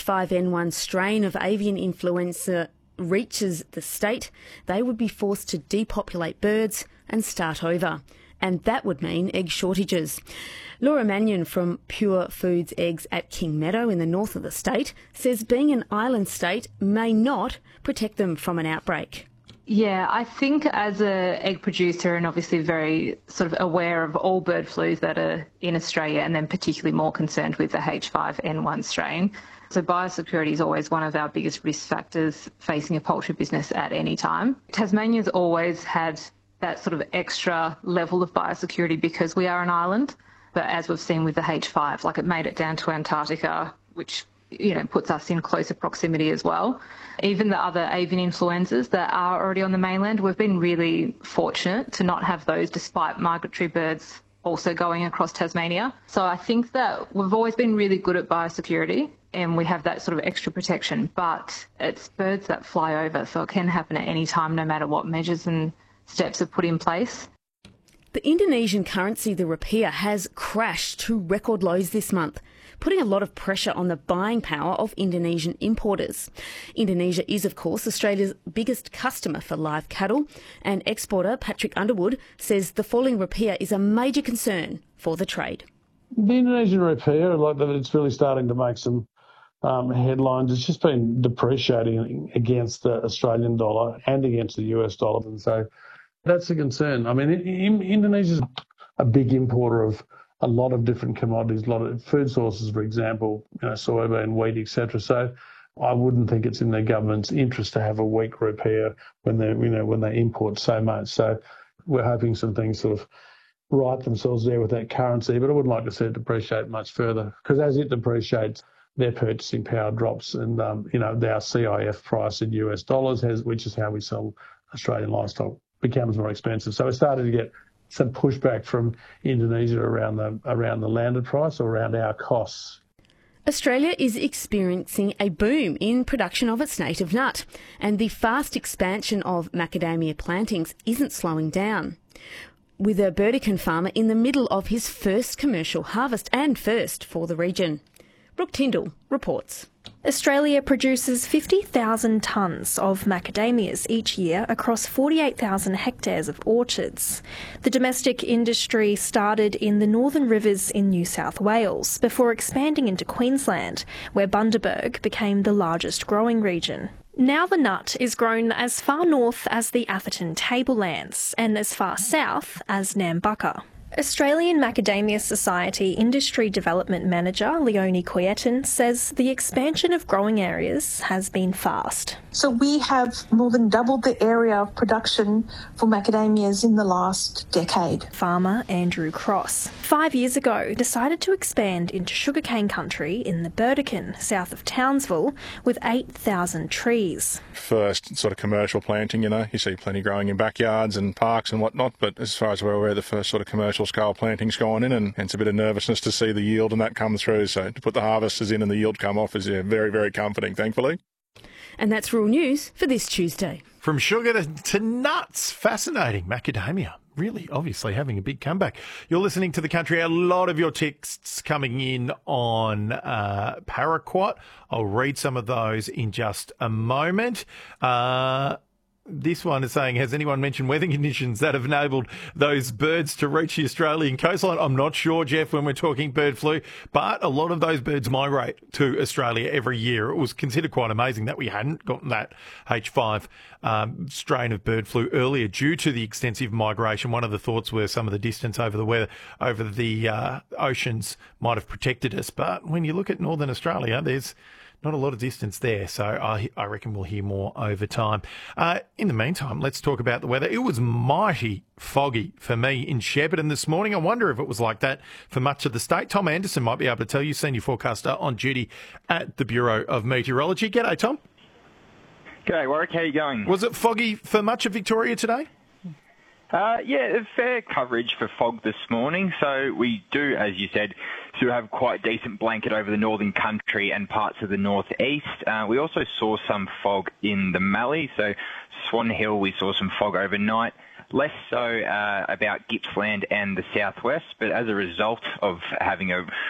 H5N1 strain of avian influenza reaches the state, they would be forced to depopulate birds and start over. And that would mean egg shortages. Laura Mannion from Pure Foods Eggs at King Meadow in the north of the state says being an island state may not protect them from an outbreak. Yeah, I think as an egg producer and obviously very sort of aware of all bird flus that are in Australia and then particularly more concerned with the H5N1 strain. So biosecurity is always one of our biggest risk factors facing a poultry business at any time. Tasmania's always had that sort of extra level of biosecurity because we are an island. But as we've seen with the H5, like it made it down to Antarctica, which puts us in closer proximity as well. Even the other avian influenzas that are already on the mainland, we've been really fortunate to not have those despite migratory birds also going across Tasmania. So I think that we've always been really good at biosecurity and we have that sort of extra protection, but it's birds that fly over, so it can happen at any time no matter what measures and steps are put in place. The Indonesian currency, the rupiah, has crashed to record lows this month, putting a lot of pressure on the buying power of Indonesian importers. Indonesia is, of course, Australia's biggest customer for live cattle, and exporter Patrick Underwood says the falling rupiah is a major concern for the trade. The Indonesian rupiah, like that, it's really starting to make some headlines. It's just been depreciating against the Australian dollar and against the US dollar, and so that's a concern. I mean, Indonesia's a big importer of a lot of different commodities, a lot of food sources, for example, soybean, wheat, etc. So I wouldn't think it's in their government's interest to have a weak rupiah when they import so much. So we're hoping some things sort of right themselves there with that currency, but I wouldn't like to see it depreciate much further because as it depreciates, their purchasing power drops, and our CIF price in US dollars, which is how we sell Australian livestock, becomes more expensive. So we're starting to get some pushback from Indonesia around the landed price or around our costs. Australia is experiencing a boom in production of its native nut, and the fast expansion of macadamia plantings isn't slowing down. With a Burdekin farmer in the middle of his first commercial harvest and first for the region. Brooke Tyndall reports. Australia produces 50,000 tonnes of macadamias each year across 48,000 hectares of orchards. The domestic industry started in the Northern Rivers in New South Wales before expanding into Queensland, where Bundaberg became the largest growing region. Now the nut is grown as far north as the Atherton Tablelands and as far south as Nambucca. Australian Macadamia Society Industry Development Manager Leonie Coyetin says the expansion of growing areas has been fast. So we have more than doubled the area of production for macadamias in the last decade. Farmer Andrew Cross, 5 years ago, decided to expand into sugarcane country in the Burdekin, south of Townsville, with 8,000 trees. First sort of commercial planting, you see plenty growing in backyards and parks and whatnot, but as far as we're aware, the first sort of commercial scale planting's gone in, and it's a bit of nervousness to see the yield and that come through. So to put the harvesters in and the yield come off is very, very comforting, thankfully. And that's Rural News for this Tuesday. From sugar to nuts. Fascinating. Macadamia. Really, obviously, having a big comeback. You're listening to The Country. A lot of your texts coming in on paraquat. I'll read some of those in just a moment. This one is saying, has anyone mentioned weather conditions that have enabled those birds to reach the Australian coastline? I'm not sure, Jeff, when we're talking bird flu, but a lot of those birds migrate to Australia every year. It was considered quite amazing that we hadn't gotten that H5 strain of bird flu earlier due to the extensive migration. One of the thoughts were some of the distance over the oceans might have protected us. But when you look at northern Australia, there's not a lot of distance there, so I reckon we'll hear more over time. In the meantime, let's talk about the weather. It was mighty foggy for me in Shepparton this morning. I wonder if it was like that for much of the state. Tom Anderson might be able to tell you, senior forecaster on duty at the Bureau of Meteorology. G'day, Tom. G'day, Warwick. How are you going? Was it foggy for much of Victoria today? Yeah, fair coverage for fog this morning. So we do, as you said, still have quite a decent blanket over the northern country and parts of the northeast. We also saw some fog in the Mallee. So Swan Hill, we saw some fog overnight. Less so about Gippsland and the southwest, but as a result of having a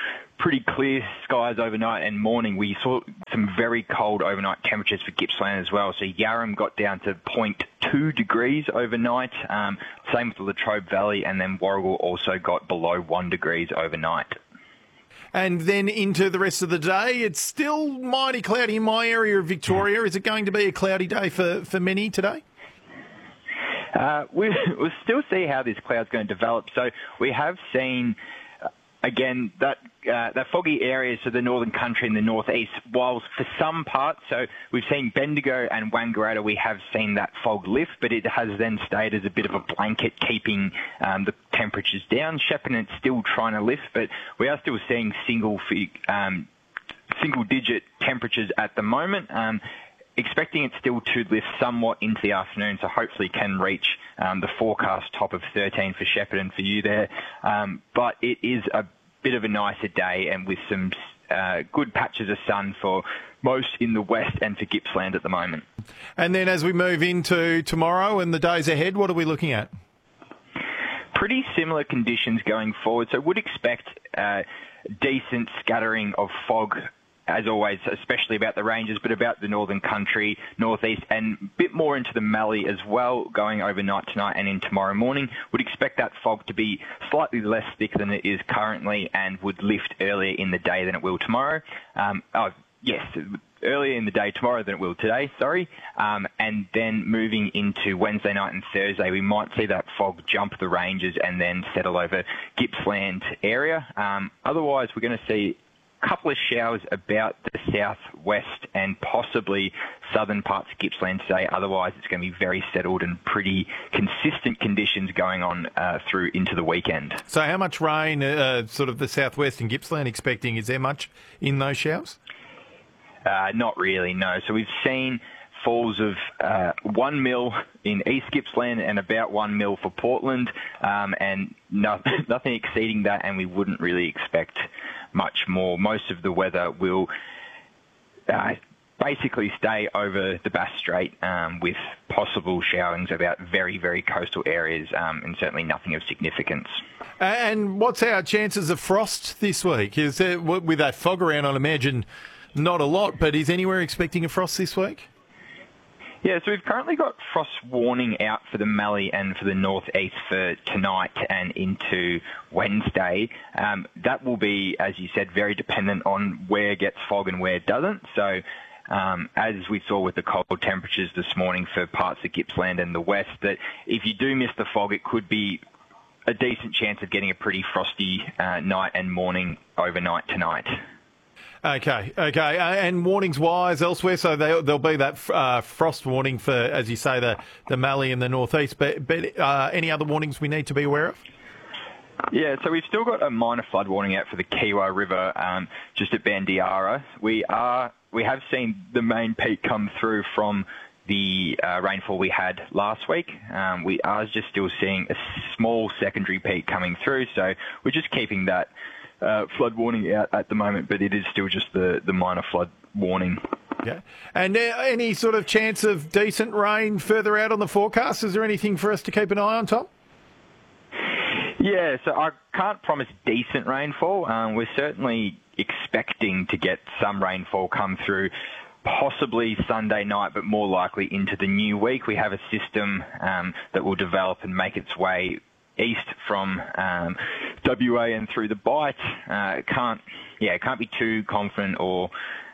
pretty clear skies overnight and morning. We saw some very cold overnight temperatures for Gippsland as well. So Yarram got down to 0.2 degrees overnight. Same with the Latrobe Valley, and then Warragul also got below 1 degrees overnight. And then into the rest of the day, it's still mighty cloudy in my area of Victoria. Is it going to be a cloudy day for many today? We'll still see how this cloud's going to develop. So we have seen, again, that foggy areas of the northern country and the northeast, whilst for some parts, so we've seen Bendigo and Wangaratta, we have seen that fog lift, but it has then stayed as a bit of a blanket keeping the temperatures down. Shepparton's still trying to lift, but we are still seeing single-digit temperatures at the moment. Expecting it still to lift somewhat into the afternoon, so hopefully can reach the forecast top of 13 for Shepparton for you there. But it is a bit of a nicer day, and with some good patches of sun for most in the west and for Gippsland at the moment. And then as we move into tomorrow and the days ahead, what are we looking at? Pretty similar conditions going forward, so would expect decent scattering of fog, as always, especially about the ranges, but about the northern country, northeast, and a bit more into the Mallee as well, going overnight tonight and in tomorrow morning. Would expect that fog to be slightly less thick than it is currently and would lift earlier in the day than it will tomorrow. Earlier in the day tomorrow than it will today, and then moving into Wednesday night and Thursday, we might see that fog jump the ranges and then settle over Gippsland area. Otherwise, we're going to see couple of showers about the southwest and possibly southern parts of Gippsland today. Otherwise, it's going to be very settled and pretty consistent conditions going on through into the weekend. So how much rain, sort of the southwest and Gippsland expecting? Is there much in those showers? Not really, no. So we've seen falls of 1 mil in East Gippsland and about 1 mil for Portland, and nothing exceeding that, and we wouldn't really expect much more. Most of the weather will basically stay over the Bass Strait with possible showerings about very, very coastal areas, and certainly nothing of significance. And what's our chances of frost this week? Is there, with that fog around, I'd imagine not a lot, but is anywhere expecting a frost this week? Yeah, so we've currently got frost warning out for the Mallee and for the northeast for tonight and into Wednesday. That will be, as you said, very dependent on where gets fog and where it doesn't. So as we saw with the cold temperatures this morning for parts of Gippsland and the west, that if you do miss the fog, it could be a decent chance of getting a pretty frosty night and morning overnight tonight. Okay. And warnings-wise elsewhere, so there'll be that frost warning for, as you say, the Mallee and the northeast. But any other warnings we need to be aware of? Yeah, so we've still got a minor flood warning out for the Kiewa River just at Bandiara. We have seen the main peak come through from the rainfall we had last week. We are just still seeing a small secondary peak coming through, so we're just keeping that flood warning out at the moment, but it is still just the minor flood warning. Yeah. And any sort of chance of decent rain further out on the forecast? Is there anything for us to keep an eye on, Tom? Yeah, so I can't promise decent rainfall. We're certainly expecting to get some rainfall come through, possibly Sunday night, but more likely into the new week. We have a system that will develop and make its way east from WA and through the Bight. Can't be too confident or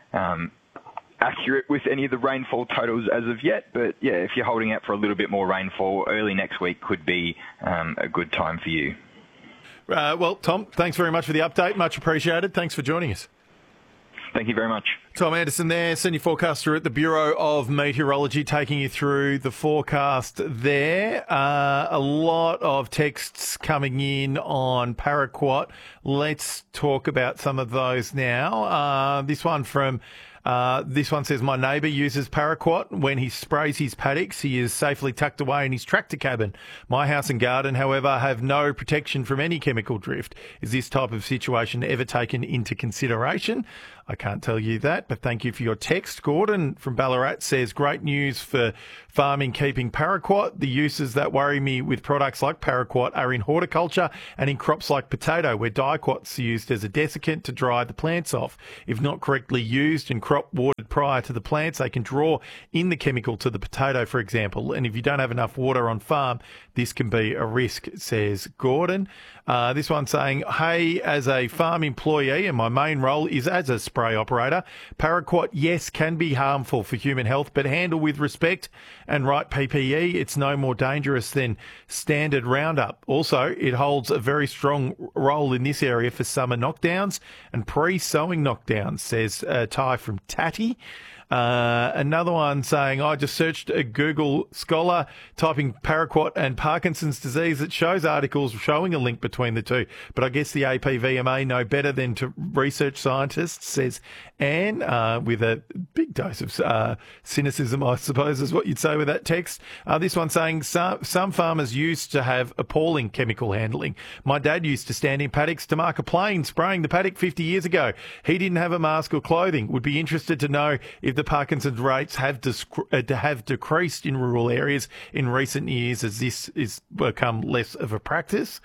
accurate with any of the rainfall totals as of yet, but yeah, if you're holding out for a little bit more rainfall, early next week could be a good time for you. Well, Tom, thanks very much for the update. Much appreciated. Thanks for joining us. Thank you very much. Tom Anderson there, senior forecaster at the Bureau of Meteorology, taking you through the forecast there. A lot of texts coming in on Paraquat. Let's talk about some of those now. This one says, my neighbour uses Paraquat. When he sprays his paddocks, he is safely tucked away in his tractor cabin. My house and garden, however, have no protection from any chemical drift. Is this type of situation ever taken into consideration? I can't tell you that, but thank you for your text. Gordon from Ballarat says, great news for farming keeping paraquat. The uses that worry me with products like paraquat are in horticulture and in crops like potato, where diquat's used as a desiccant to dry the plants off. If not correctly used and crop watered prior to the plants, they can draw in the chemical to the potato, for example. And if you don't have enough water on farm, this can be a risk, says Gordon. This one saying, hey, as a farm employee, and my main role is as a spray operator, paraquat, yes, can be harmful for human health, but handle with respect and right PPE. It's no more dangerous than standard Roundup. Also, it holds a very strong role in this area for summer knockdowns and pre-sowing knockdowns, says Ty from Tatty. Another one saying, I just searched a Google Scholar, typing paraquat and Parkinson's disease. It shows articles showing a link between the two, but I guess the APVMA know better than to research scientists, says Anne, with a big dose of cynicism, I suppose, is what you'd say with that text. This one saying, some farmers used to have appalling chemical handling. My dad used to stand in paddocks to mark a plane spraying the paddock 50 years ago. He didn't have a mask or clothing. Would be interested to know if the Parkinson's rates have decreased in rural areas in recent years as this is become less of a practice.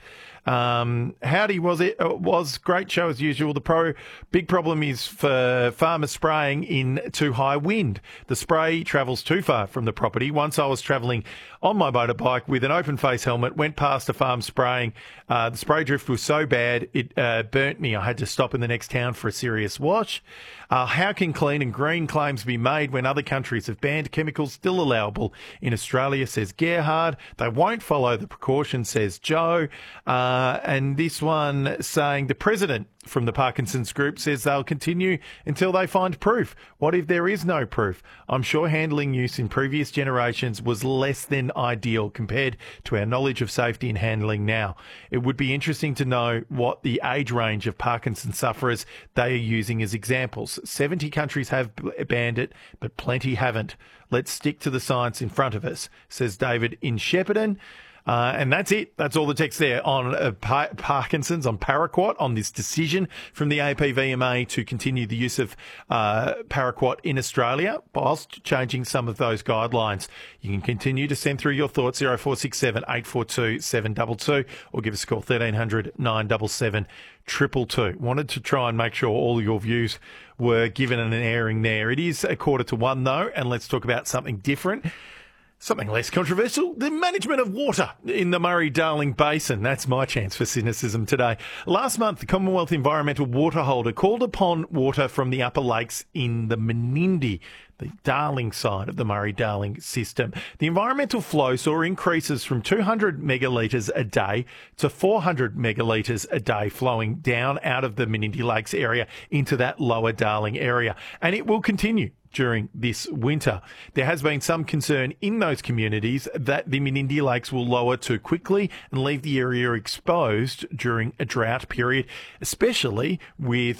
Howdy, was great show as usual. The big problem is for farmers spraying in too high wind. The spray travels too far from the property. Once I was travelling on my motorbike with an open face helmet, went past a farm spraying. The spray drift was so bad it burnt me. I had to stop in the next town for a serious wash. How can clean and green claims be made when other countries have banned chemicals still allowable in Australia, says Gerhard. They won't follow the precautions, says Joe. And this one saying the president from the Parkinson's group says they'll continue until they find proof. What if there is no proof? I'm sure handling use in previous generations was less than ideal compared to our knowledge of safety and handling now. It would be interesting to know what the age range of Parkinson's sufferers they are using as examples. 70 countries have banned it, but plenty haven't. Let's stick to the science in front of us, says David in Shepparton. And that's it. That's all the text there on Parkinson's, on paraquat, on this decision from the APVMA to continue the use of paraquat in Australia whilst changing some of those guidelines. You can continue to send through your thoughts, 0467 842 722, or give us a call, 1300 977 222. Wanted to try and make sure all your views were given an airing there. It is 1:45 though, and let's talk about something different. Something less controversial, the management of water in the Murray-Darling Basin. That's my chance for cynicism today. Last month, the Commonwealth Environmental Water Holder called upon water from the upper lakes in the Menindee, the Darling side of the Murray-Darling system. The environmental flow saw increases from 200 megalitres a day to 400 megalitres a day flowing down out of the Menindee Lakes area into that lower Darling area. And it will continue during this winter. There has been some concern in those communities that the Menindee Lakes will lower too quickly and leave the area exposed during a drought period, especially with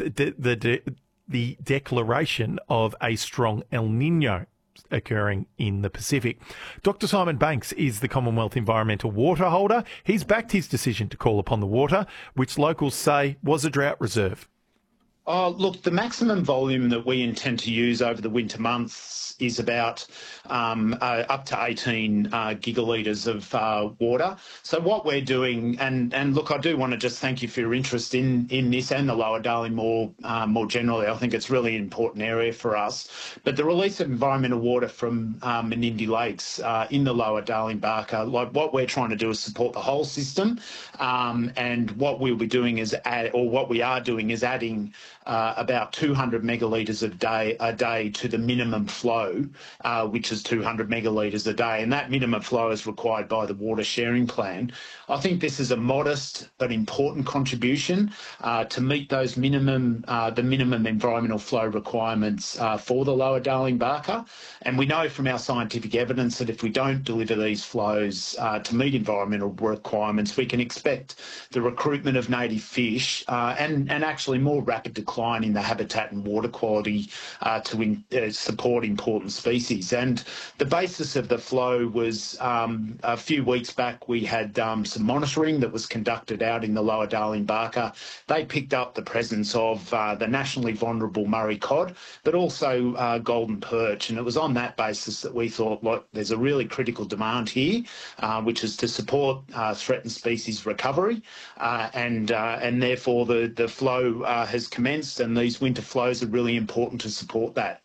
the declaration of a strong El Nino occurring in the Pacific. Dr. Simon Banks is the Commonwealth Environmental Water Holder. He's backed his decision to call upon the water, which locals say was a drought reserve. Look, the maximum volume that we intend to use over the winter months is about up to 18 gigalitres of water. So what we're doing, and look, I do want to just thank you for your interest in this and the Lower Darling more generally. I think it's really an important area for us. But the release of environmental water from Menindee Lakes in the Lower Darling Barker, like what we're trying to do is support the whole system. And what we'll be doing is what we are doing is adding about 200 megalitres a day to the minimum flow, which is 200 megalitres a day, and that minimum flow is required by the water sharing plan. I think this is a modest but important contribution to meet those the minimum environmental flow requirements for the Lower Darling Barker. And we know from our scientific evidence that if we don't deliver these flows to meet environmental requirements, we can expect the recruitment of native fish and actually more rapid decline decline in the habitat and water quality to support important species. And the basis of the flow was a few weeks back we had some monitoring that was conducted out in the Lower Darling Barker. They picked up the presence of the nationally vulnerable Murray cod, but also golden perch. And it was on that basis that we thought, look, there's a really critical demand here, which is to support threatened species recovery, and therefore the flow has commenced, and these winter flows are really important to support that.